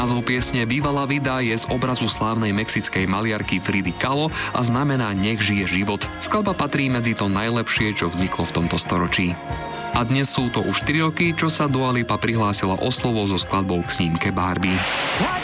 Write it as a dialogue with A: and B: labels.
A: Názov piesne Viva la vida je z obrazu slávnej mexickej maliarky Fridy Kahlo a znamená Nech žije život. Skladba patrí medzi to najlepšie, čo vzniklo v tomto storočí. A dnes sú to už 4 roky, čo sa Dua Lipa prihlásila o slovo so skladbou k snímke Barbie.